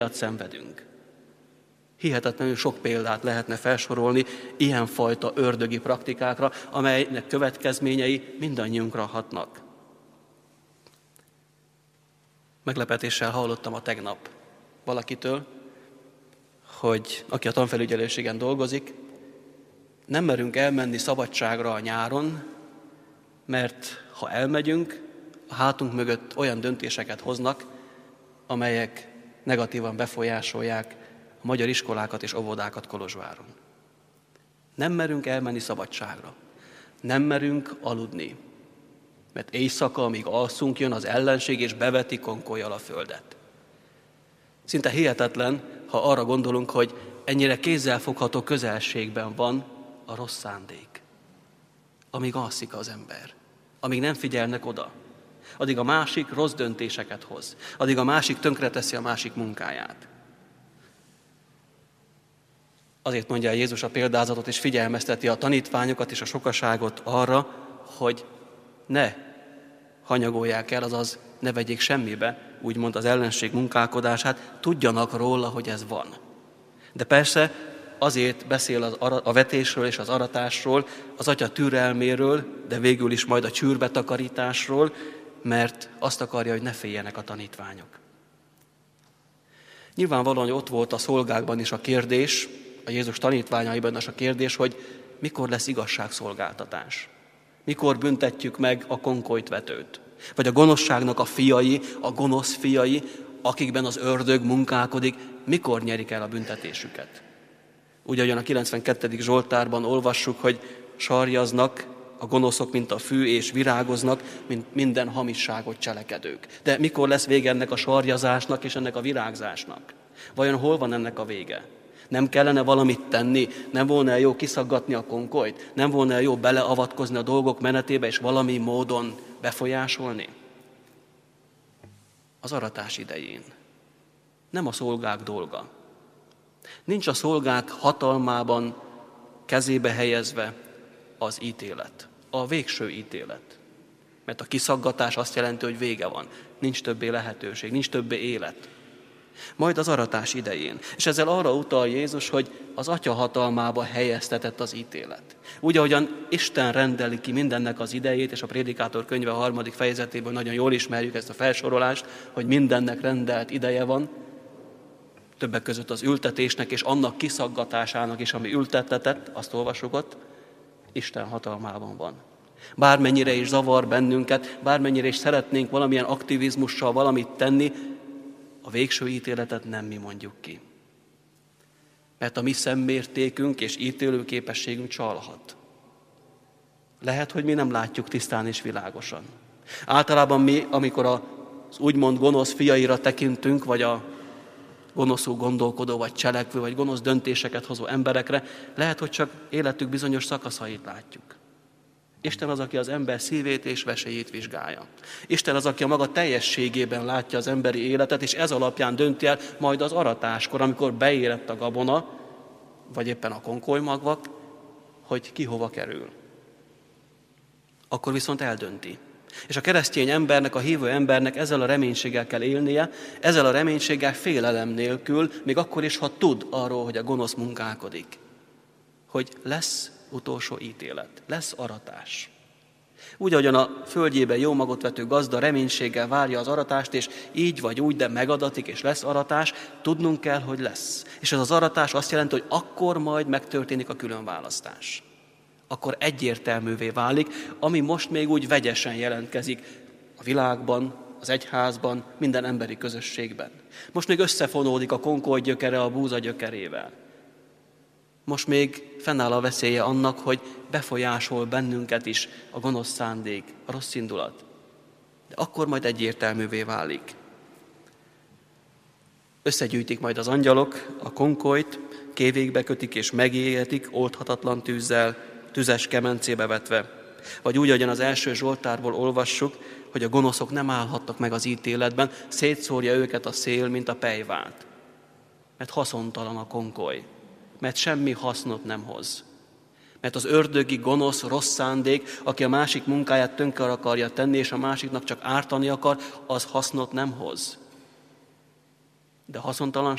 szenvedünk. Hihetetlenül sok példát lehetne felsorolni ilyenfajta ördögi praktikákra, amelynek következményei mindannyiunkra hatnak. Meglepetéssel hallottam a tegnap valakitől, hogy aki a tanfelügyelőségen dolgozik, nem merünk elmenni szabadságra a nyáron, mert ha elmegyünk, a hátunk mögött olyan döntéseket hoznak, amelyek negatívan befolyásolják a magyar iskolákat és óvodákat Kolozsváron. Nem merünk elmenni szabadságra. Nem merünk aludni. Mert éjszaka, amíg alszunk, jön az ellenség és beveti konkollyal a földet. Szinte hihetetlen, ha arra gondolunk, hogy ennyire kézzelfogható közelségben van a rossz szándék. Amíg alszik az ember, amíg nem figyelnek oda, addig a másik rossz döntéseket hoz, addig a másik tönkreteszi a másik munkáját. Azért mondja el Jézus a példázatot, és figyelmezteti a tanítványokat és a sokaságot arra, hogy ne hanyagolják el, azaz ne vegyék semmibe, úgymond az ellenség munkálkodását, tudjanak róla, hogy ez van. De persze azért beszél a vetésről és az aratásról, az atya türelméről, de végül is majd a csűrbetakarításról, mert azt akarja, hogy ne féljenek a tanítványok. Nyilvánvalóan, hogy ott volt a szolgákban is a kérdés, a Jézus tanítványaiban is a kérdés, hogy mikor lesz igazságszolgáltatás. Mikor büntetjük meg a konkolytvetőt? Vagy a gonoszságnak a fiai, a gonosz fiai, akikben az ördög munkálkodik, mikor nyerik el a büntetésüket? Úgy, ahogyan a 92. Zsoltárban olvassuk, hogy sarjaznak a gonoszok, mint a fű, és virágoznak, mint minden hamisságot cselekedők. De mikor lesz vége ennek a sarjazásnak és ennek a virágzásnak? Vajon hol van ennek a vége? Nem kellene valamit tenni? Nem volna jó kiszaggatni a konkolyt? Nem volna jó beleavatkozni a dolgok menetébe és valami módon befolyásolni? Az aratás idején. Nem a szolgák dolga. Nincs a szolgák hatalmában, kezébe helyezve az ítélet, a végső ítélet. Mert a kiszaggatás azt jelenti, hogy vége van. Nincs többé lehetőség, nincs többé élet. Majd az aratás idején. És ezzel arra utal Jézus, hogy az atya hatalmába helyeztetett az ítélet. Úgy, ahogyan Isten rendeli ki mindennek az idejét, és a Prédikátor könyve 3. fejezetéből nagyon jól ismerjük ezt a felsorolást, hogy mindennek rendelt ideje van, többek között az ültetésnek és annak kiszaggatásának is, ami ültettetett, azt olvasjuk ott, Isten hatalmában van. Bármennyire is zavar bennünket, bármennyire is szeretnénk valamilyen aktivizmussal valamit tenni, a végső ítéletet nem mi mondjuk ki. Mert a mi szemmértékünk és ítélőképességünk csalhat. Lehet, hogy mi nem látjuk tisztán és világosan. Általában mi, amikor az úgymond gonosz fiaira tekintünk, vagy a gonoszul gondolkodó, vagy cselekvő, vagy gonosz döntéseket hozó emberekre, lehet, hogy csak életük bizonyos szakaszait látjuk. Isten az, aki az ember szívét és veséjét vizsgálja. Isten az, aki a maga teljességében látja az emberi életet, és ez alapján dönti el majd az aratáskor, amikor beérett a gabona, vagy éppen a konkolymagvak, hogy ki hova kerül. Akkor viszont eldönti. És a keresztény embernek, a hívő embernek ezzel a reménységgel kell élnie, ezzel a reménységgel félelem nélkül, még akkor is, ha tud arról, hogy a gonosz munkálkodik, hogy lesz utolsó ítélet, lesz aratás. Úgy, ahogyan a földjében jó magot vető gazda reménységgel várja az aratást, és így vagy úgy, de megadatik, és lesz aratás, tudnunk kell, hogy lesz. És ez az aratás azt jelenti, hogy akkor majd megtörténik a különválasztás. Akkor egyértelművé válik, ami most még úgy vegyesen jelentkezik a világban, az egyházban, minden emberi közösségben. Most még összefonódik a konkoly gyökere a búza gyökerével. Most még fennáll a veszélye annak, hogy befolyásol bennünket is a gonosz szándék, a rossz indulat. De akkor majd egyértelművé válik. Összegyűjtik majd az angyalok a konkolyt, kévékbe kötik és megégetik oldhatatlan tűzzel, tüzes kemencébe vetve. Vagy úgy, ahogyan az első Zsoltárból olvassuk, hogy a gonoszok nem állhatnak meg az ítéletben, szétszórja őket a szél, mint a pejvát. Mert haszontalan a konkoly, mert semmi hasznot nem hoz. Mert az ördögi, gonosz, rossz szándék, aki a másik munkáját tönkre akarja tenni, és a másiknak csak ártani akar, az hasznot nem hoz. De haszontalanság